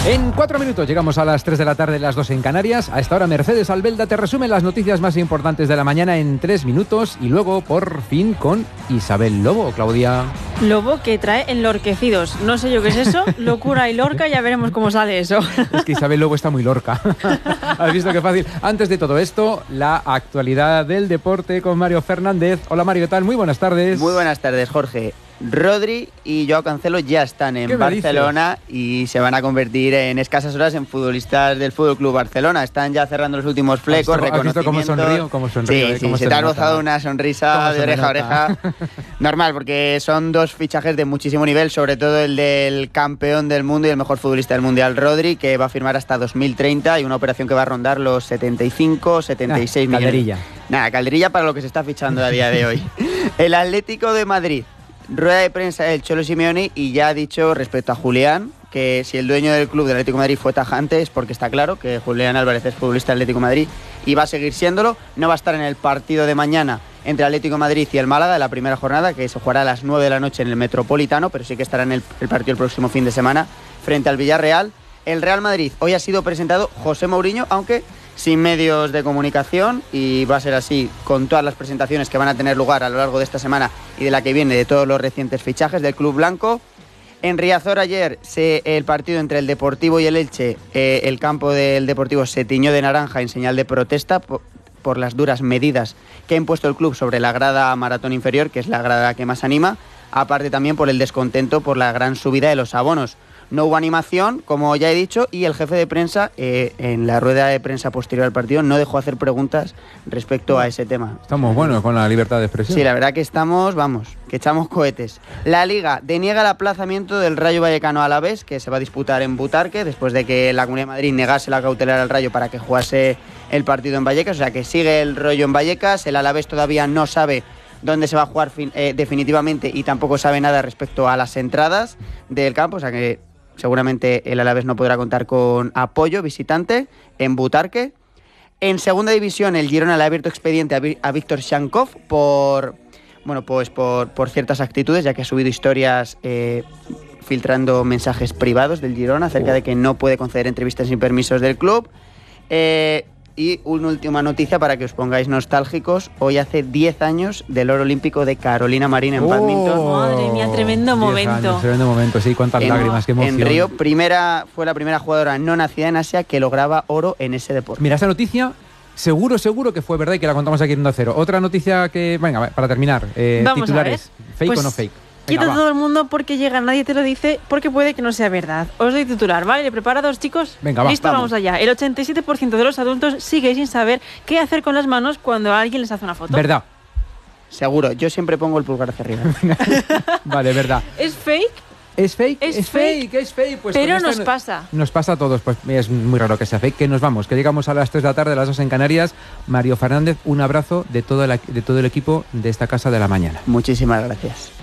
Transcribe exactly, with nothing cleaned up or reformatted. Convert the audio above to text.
En cuatro minutos llegamos a las tres de la tarde, las dos en Canarias. A esta hora Mercedes Albelda te resume las noticias más importantes de la mañana en tres minutos y luego por fin con Isabel Lobo. Claudia. Lobo que trae enlorquecidos. No sé yo qué es eso, locura y lorca, ya veremos cómo sale eso. Es que Isabel Lobo está muy lorca. ¿Has visto qué fácil? Antes de todo esto, la actualidad del deporte con Mario Fernández. Hola Mario, ¿qué tal? Muy buenas tardes. Muy buenas tardes, Jorge. Rodri y Joao Cancelo ya están en Barcelona y se van a convertir en escasas horas en futbolistas del Fútbol Club Barcelona. Están ya cerrando los últimos flecos, reconocimientos. ¿Has visto cómo sonrío? ¿Cómo sonrío? Sí, eh? sí, ¿Cómo se, se te ha nota? rozado una sonrisa de oreja a oreja. Normal, porque son dos fichajes de muchísimo nivel, sobre todo el del campeón del mundo y el mejor futbolista del mundial, Rodri, que va a firmar hasta dos mil treinta y una operación que va a rondar los setenta y cinco, setenta y seis nah, millones. Calderilla. Nada, calderilla para lo que se está fichando a día de hoy. El Atlético de Madrid. Rueda de prensa del Cholo Simeone y ya ha dicho respecto a Julián que si el dueño del club del Atlético de Madrid fue tajante es porque está claro que Julián Álvarez es futbolista del Atlético de Madrid y va a seguir siéndolo. No va a estar en el partido de mañana entre Atlético de Madrid y el Málaga de la primera jornada, que se jugará a las nueve de la noche en el Metropolitano, pero sí que estará en el, el partido el próximo fin de semana frente al Villarreal. El Real Madrid, hoy ha sido presentado José Mourinho, aunque sin medios de comunicación, y va a ser así con todas las presentaciones que van a tener lugar a lo largo de esta semana y de la que viene de todos los recientes fichajes del club blanco. En Riazor ayer se, el partido entre el Deportivo y el Elche, eh, el campo del Deportivo se tiñó de naranja en señal de protesta por, por las duras medidas que ha impuesto el club sobre la grada maratón inferior, que es la grada que más anima, aparte también por el descontento por la gran subida de los abonos. No hubo animación, como ya he dicho, y el jefe de prensa, eh, en la rueda de prensa posterior al partido, no dejó hacer preguntas respecto a ese tema. Estamos buenos con la libertad de expresión. Sí, la verdad que estamos, vamos, que echamos cohetes. La Liga deniega el aplazamiento del Rayo Vallecano Alavés, que se va a disputar en Butarque, después de que la Comunidad de Madrid negase la cautelar al Rayo para que jugase el partido en Vallecas. O sea, que sigue el rollo en Vallecas. El Alavés todavía no sabe dónde se va a jugar fin, eh, definitivamente y tampoco sabe nada respecto a las entradas del campo. O sea que seguramente el Alavés no podrá contar con apoyo visitante en Butarque. En segunda división, el Girona le ha abierto expediente a, Ví- a Víctor Shankov por, bueno, pues por, por ciertas actitudes, ya que ha subido historias eh, filtrando mensajes privados del Girona acerca Oh. de que no puede conceder entrevistas sin permisos del club. Eh, Y una última noticia para que os pongáis nostálgicos. Hoy hace diez años del oro olímpico de Carolina Marín en Oh, bádminton. Madre mía, tremendo momento. Años, tremendo momento, sí, cuántas En, lágrimas, qué emoción. en Río, primera, fue la primera jugadora no nacida en Asia que lograba oro en ese deporte. Mira, esta noticia seguro, seguro que fue verdad y que la contamos aquí en Onda Cero. Otra noticia que, venga, para terminar, eh, Vamos titulares, a ver. ¿fake Pues, o no fake? Quita Venga, va. todo el mundo porque llega, nadie te lo dice, porque puede que no sea verdad. Os doy titular, ¿vale? ¿Preparados, chicos? Venga, va. Listo, Vamos. vamos allá. El ochenta y siete por ciento de los adultos sigue sin saber qué hacer con las manos cuando alguien les hace una foto. Verdad. Seguro, yo siempre pongo el pulgar hacia arriba. Vale, verdad. ¿Es fake? ¿Es fake? Es fake, es fake. Pues Pero con esta nos no- pasa. Nos pasa a todos, pues es muy raro que sea fake. Que nos vamos, que llegamos a las tres de la tarde, las dos en Canarias. Mario Fernández, un abrazo de todo, el, de todo el equipo de esta Casa de la Mañana. Muchísimas gracias.